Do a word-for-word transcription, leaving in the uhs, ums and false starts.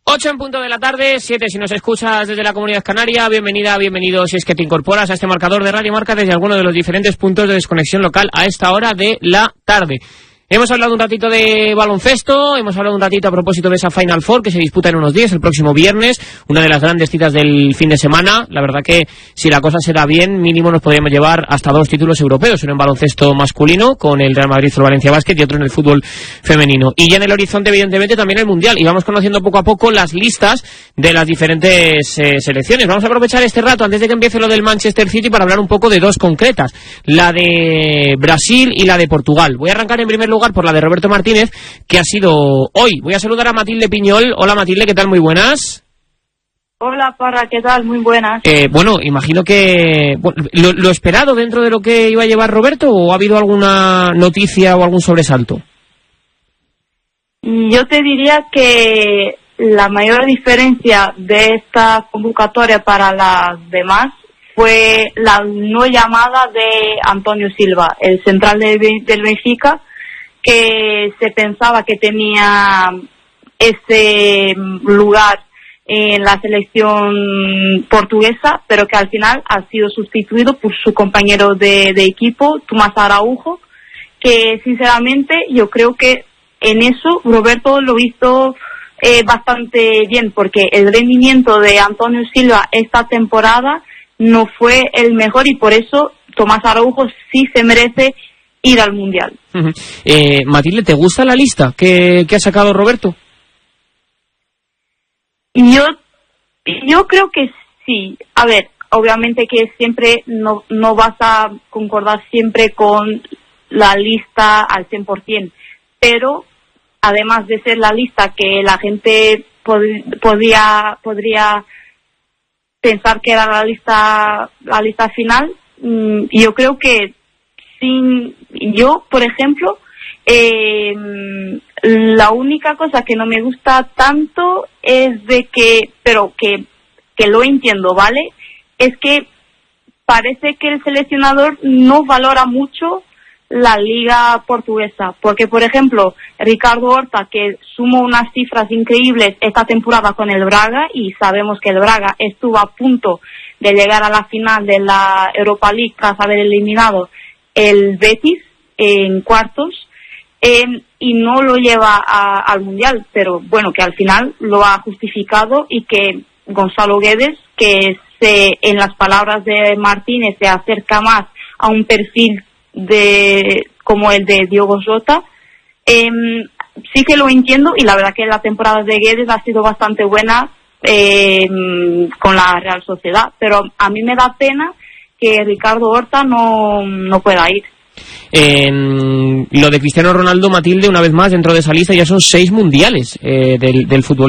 ocho en punto de la tarde, siete si nos escuchas desde la Comunidad Canaria. Bienvenida, bienvenido si es que te incorporas a este marcador de Radio Marca desde alguno de los diferentes puntos de desconexión local a esta hora de la tarde. Hemos hablado un ratito de baloncesto, hemos hablado un ratito a propósito de esa Final Four que se disputa en unos días, el próximo viernes, una de las grandes citas del fin de semana. La verdad que si la cosa se da bien, mínimo nos podríamos llevar hasta dos títulos europeos, uno en baloncesto masculino con el Real Madrid o el Valencia Basket y otro en el fútbol femenino. Y ya en el horizonte, evidentemente, también el Mundial. Y vamos conociendo poco a poco las listas de las diferentes eh, selecciones. Vamos a aprovechar este rato, antes de que empiece lo del Manchester City, para hablar un poco de dos concretas, la de Brasil y la de Portugal. Voy a arrancar en primer lugar por la de Roberto Martínez, que ha sido hoy. Voy a saludar a Matilde Piñol. Hola Matilde, ¿qué tal? Muy buenas. Hola Parra, ¿qué tal? Muy buenas. Eh, bueno, imagino que bueno, lo, lo esperado dentro de lo que iba a llevar Roberto, ¿o ha habido alguna noticia o algún sobresalto? Yo te diría que la mayor diferencia de esta convocatoria para las demás fue la no llamada de Antonio Silva, el central de, del Benfica, que se pensaba que tenía ese lugar en la selección portuguesa, pero que al final ha sido sustituido por su compañero de, de equipo, Tomás Araujo, que sinceramente yo creo que en eso Roberto lo hizo eh, bastante bien, porque el rendimiento de Antonio Silva esta temporada no fue el mejor y por eso Tomás Araujo sí se merece ir al Mundial. Uh-huh. eh, Matilde, ¿te gusta la lista que, que ha sacado Roberto? Yo, yo creo que sí. A ver, obviamente que siempre no, no vas a concordar siempre con la lista al cien por ciento, pero además de ser la lista que la gente pod- podría, podría pensar que era la lista, la lista final, mmm, yo creo que sin, yo, por ejemplo, eh, la única cosa que no me gusta tanto es de que, pero que, que lo entiendo, ¿vale? Es que parece que el seleccionador no valora mucho la liga portuguesa, porque por ejemplo Ricardo Horta, que sumó unas cifras increíbles esta temporada con el Braga, y sabemos que el Braga estuvo a punto de llegar a la final de la Europa League tras haber eliminado el Betis en cuartos, eh, y no lo lleva a, al Mundial, pero bueno, que al final lo ha justificado, y que Gonzalo Guedes, que se, en las palabras de Martínez, se acerca más a un perfil de como el de Diogo Jota, eh, sí que lo entiendo, y la verdad que la temporada de Guedes ha sido bastante buena eh, con la Real Sociedad, pero a mí me da pena que Ricardo Horta no, no pueda ir. Eh, lo de Cristiano Ronaldo, Matilde, una vez más dentro de esa lista ya son seis mundiales eh, del, del fútbol